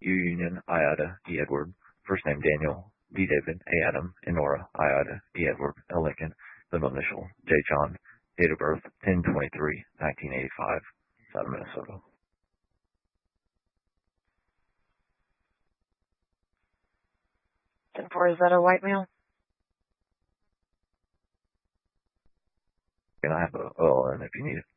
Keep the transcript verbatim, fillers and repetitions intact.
U Union, I Ada, E Edward. First name Daniel, D David, A Adam, and Nora, I Ada, E Edward, L Lincoln. Middle initial, J John. Date of birth, ten twenty-three, nineteen eighty-five. Out of Minnesota. ten four, is that a white male? And I have a O L N if you need it.